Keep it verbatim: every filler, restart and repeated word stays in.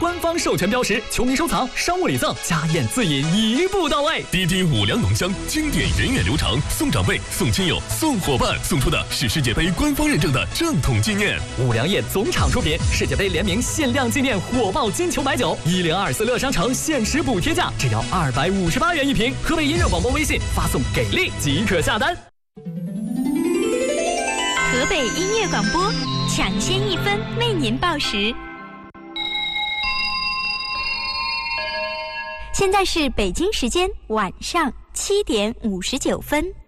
官方授权标识，球迷收藏，商务礼赠，家宴自饮一步到位。 滴滴五粮浓香，经典源远流长，送长辈、送亲友、送伙伴，送出的是世界杯官方认证的正统纪念。 五粮液总厂出品，世界杯联名限量纪念火爆金球白酒，一零二四乐商城限时补贴价，只要二百五十八元一瓶。河北音乐广播微信发送给力即可下单。 河北音乐广播抢先一分为您报时。现在是北京时间晚上七点五十九分。